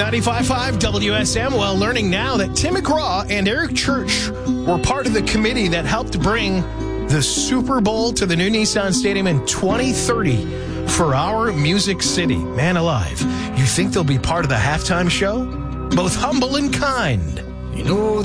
95.5 WSM. Well, learning now that Tim McGraw and Eric Church were part of the committee that helped bring the Super Bowl to the new Nissan Stadium in 2030 for our Music City. Man alive, you think they'll be part of the halftime show? Both humble and kind. You know